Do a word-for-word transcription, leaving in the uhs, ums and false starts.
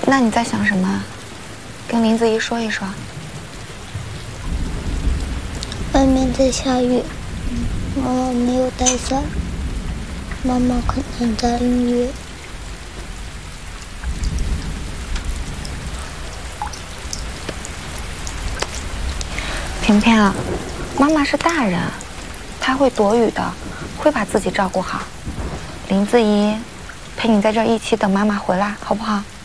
那你在想什么？跟林子怡说一说。 外面在下雨，妈妈没有带伞，妈妈可能在医院。 萍萍啊，妈妈是大人，她会躲雨的，会把自己照顾好。林子怡，陪你在这儿一起等妈妈回来，好不好？